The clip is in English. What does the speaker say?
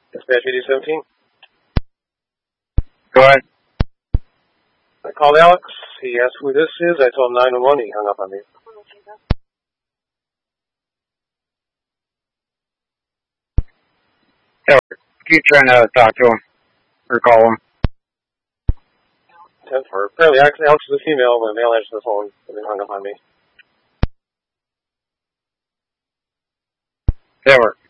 Dispatch 8017. Go ahead. I called Alex. He asked who this is. I told him 911. He hung up on me. Keep trying to talk to him or call him. 10-4. Apparently, Alex is a female. When a male answers the phone, and then hung up on me. That worked.